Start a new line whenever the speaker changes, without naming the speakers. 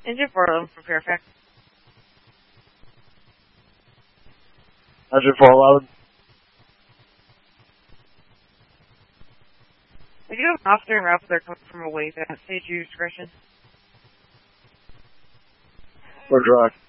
Engine 411 from Fairfax.
Engine 411.
We do have an officer en route, but they're coming from away. That stage your discretion.
We're dry.